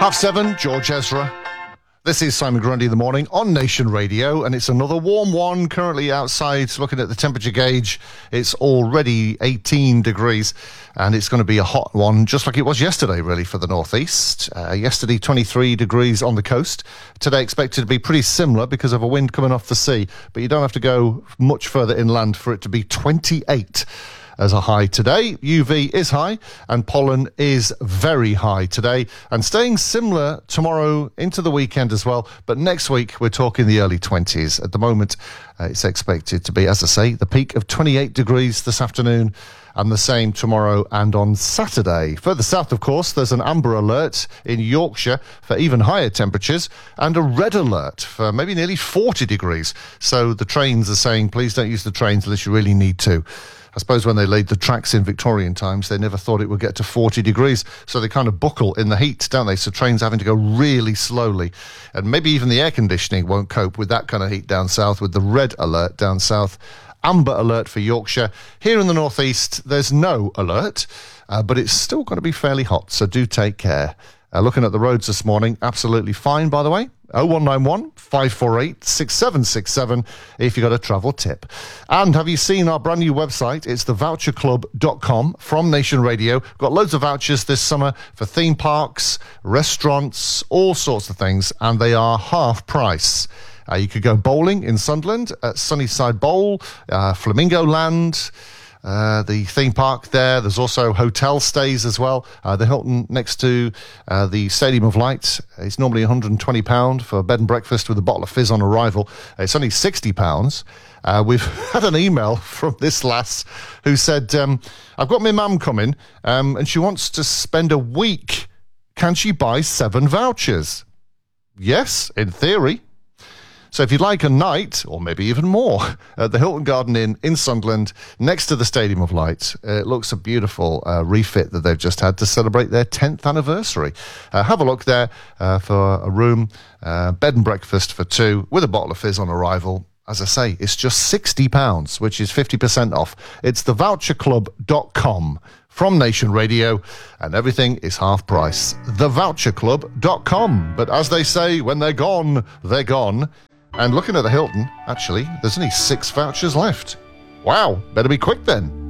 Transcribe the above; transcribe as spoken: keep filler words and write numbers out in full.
Half seven, George Ezra. This is Simon Grundy in the morning on Nation Radio, and it's another warm one. Currently outside, looking at the temperature gauge, it's already eighteen degrees, and it's going to be a hot one, just like it was yesterday, really, for the northeast. Uh, yesterday, twenty-three degrees on the coast. Today, expected to be pretty similar because of a wind coming off the sea, but you don't have to go much further inland for it to be twenty-eight. As a high today. U V is high and pollen is very high today, and staying similar tomorrow into the weekend as well. But next week we're talking the early twenties. At the moment uh, it's expected to be, as I say, the peak of twenty-eight degrees this afternoon, and the same tomorrow and on Saturday. Further south, of course, there's an amber alert in Yorkshire for even higher temperatures, and a red alert for maybe nearly forty degrees. So the trains are saying, please don't use the trains unless you really need to. I suppose when they laid the tracks in Victorian times, they never thought it would get to forty degrees. So they kind of buckle in the heat, don't they? So trains having to go really slowly. And maybe even the air conditioning won't cope with that kind of heat down south, with the red alert down south. Amber alert for Yorkshire. Here in the northeast, there's no alert, uh, but it's still going to be fairly hot, so do take care. Uh, looking at the roads this morning, absolutely fine, by the way. oh one nine one, five four eight, six seven six seven if you've got a travel tip. And have you seen our brand new website? It's the voucher club dot com from Nation Radio. We've got loads of vouchers this summer for theme parks, restaurants, all sorts of things, and they are half price. Uh, you could go bowling in Sunderland at Sunnyside Bowl, uh, Flamingo Land, Uh, the theme park there. There's also hotel stays as well. Uh, the Hilton next to uh, the Stadium of Light is normally one hundred twenty pounds for bed and breakfast with a bottle of fizz on arrival. It's only sixty pounds. Uh, we've had an email from this lass who said, um, I've got my mum coming um, and she wants to spend a week. Can she buy seven vouchers? Yes, in theory. So if you'd like a night, or maybe even more, at the Hilton Garden Inn in Sunderland, next to the Stadium of Light, uh, it looks a beautiful uh, refit that they've just had to celebrate their tenth anniversary. Uh, have a look there uh, for a room, uh, bed and breakfast for two, with a bottle of fizz on arrival. As I say, it's just sixty pounds, which is fifty percent off. It's the voucher club dot com. From Nation Radio, and everything is half price. the voucher club dot com. But as they say, when they're gone, they're gone. And looking at the Hilton, actually, there's only six vouchers left. Wow, better be quick then.